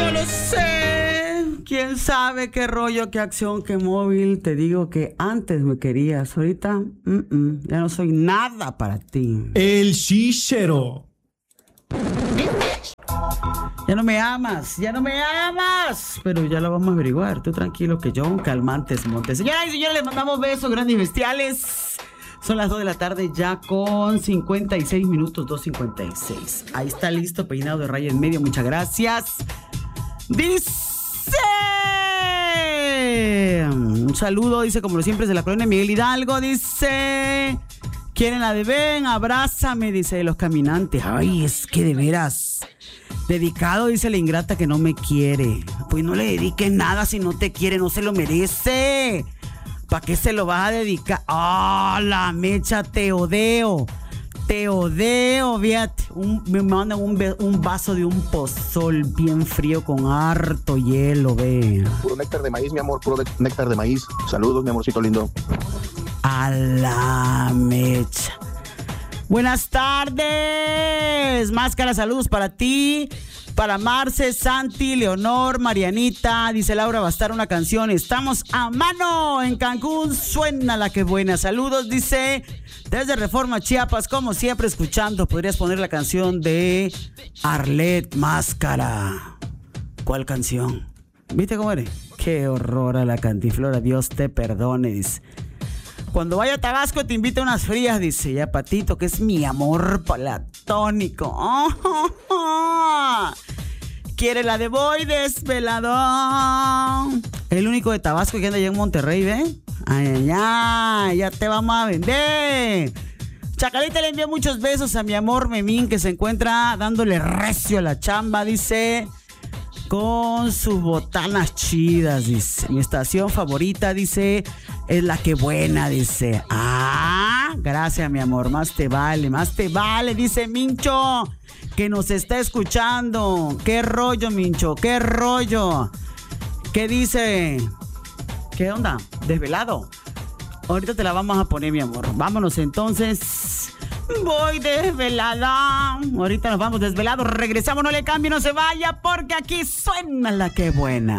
No lo sé. ¿Quién sabe qué rollo, qué acción, qué móvil? Te digo que antes me querías. Ahorita, ya no soy nada para ti. El Shishero. Ya no me amas. Pero ya lo vamos a averiguar. Tú tranquilo que yo, calmantes montes. Señoras y señores, les mandamos besos grandes y bestiales. Son las 2 de la tarde ya con 56 minutos, 2:56. Ahí está listo, peinado de raya en medio. Muchas gracias. Dice... Un saludo, dice, como siempre, es de la colonia Miguel Hidalgo. Dice... ¿Quieren la de ven? Abrázame, dice, de Los Caminantes. Ay, es que de veras... Dedicado, dice la ingrata que no me quiere. Pues no le dediques nada si no te quiere, no se lo merece. ¿Para qué se lo vas a dedicar? ¡Ah, la mecha! Te odio, fíjate. Me mandan un vaso de un pozol bien frío con harto hielo, ve. Puro néctar de maíz, mi amor, puro néctar de maíz. Saludos, mi amorcito lindo. A la mecha. Buenas tardes. Máscara, saludos para ti. Para Marce, Santi, Leonor, Marianita. Dice Laura, va a estar una canción. Estamos a mano en Cancún. Suena la que buena. Saludos, dice, desde Reforma, Chiapas. Como siempre, escuchando. Podrías poner la canción de Arlet Máscara. ¿Cuál canción? ¿Viste cómo eres? Qué horror a la cantiflora. Dios te perdone, dice. Cuando vaya a Tabasco te invito a unas frías, dice ya Patito, que es mi amor platónico. Quiere la de Voy Desvelado. El único de Tabasco que anda allá en Monterrey, ¿ve? Ay, ya te vamos a vender. Chacalita le envía muchos besos a mi amor Memín, que se encuentra dándole recio a la chamba, dice, con sus botanas chidas, dice. Mi estación favorita, dice, es la que buena, dice. Gracias, mi amor, más te vale, dice Mincho, que nos está escuchando. ¿Qué rollo, Mincho? ¿Qué rollo? ¿Qué dice? ¿Qué onda? ¿Desvelado? Ahorita te la vamos a poner, mi amor. Vámonos entonces. Voy desvelada. Ahorita nos vamos desvelados. Regresamos, no le cambie, no se vaya, porque aquí suena la que buena.